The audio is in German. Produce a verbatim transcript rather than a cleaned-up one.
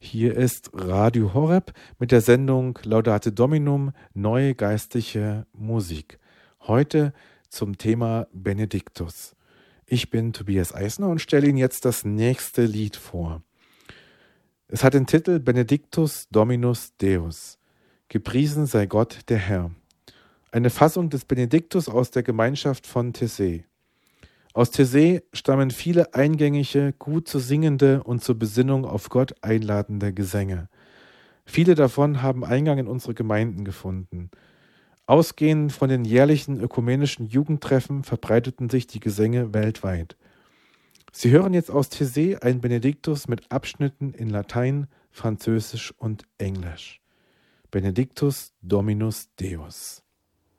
Hier ist Radio Horeb mit der Sendung Laudate Dominum, neue geistliche Musik. Heute zum Thema Benediktus. Ich bin Tobias Eisner und stelle Ihnen jetzt das nächste Lied vor. Es hat den Titel Benedictus Dominus Deus. Gepriesen sei Gott, der Herr. Eine Fassung des Benediktus aus der Gemeinschaft von Taizé. Aus Taizé stammen viele eingängige, gut zu singende und zur Besinnung auf Gott einladende Gesänge. Viele davon haben Eingang in unsere Gemeinden gefunden. Ausgehend von den jährlichen ökumenischen Jugendtreffen verbreiteten sich die Gesänge weltweit. Sie hören jetzt aus Taizé ein Benediktus mit Abschnitten in Latein, Französisch und Englisch. Benedictus Dominus Deus.